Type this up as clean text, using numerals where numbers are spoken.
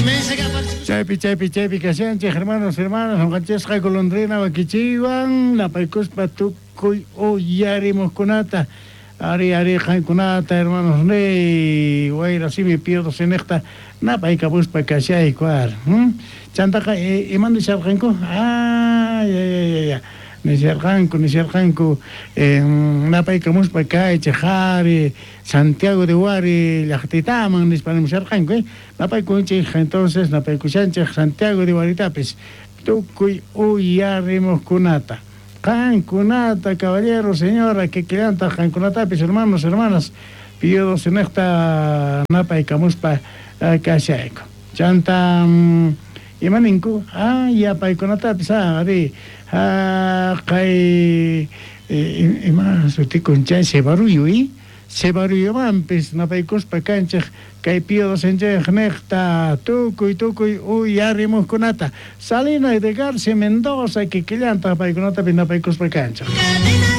Chaypi, kashanchik, hermanos, onqanchesqa golondrina wakichiwan, napaykuspa tukuy uyarimuqkunata, ari qankunata, hermanos, wayra simi pierdo sinekta, napaykapuspa kashaykuar, chantaqa, imanda sharqanku? Ya. Nisharqanku, napaykamuspa kaycha qhari, Santiago de Huari, llaqtitaman nispanisharqanku, napaykunchik, entonces, napaykushanchik Santiago de Huaritapis, tukuy uyarimuqkunata. Qankunata, caballero, señora, que quilanta, qankunatapis, hermanos, hermanas, pido sinekta napaykamuspa kashayku. Chanta, imaninku, yapaykunatapis, ari, kay ima sutikun chay sebaruyo mampis napaykuspa kanchik kay pido senchej nekta tukuy uyarimuqkunata Salina de García Mendoza que quillanta paykunatapis napaykuspa kanchik.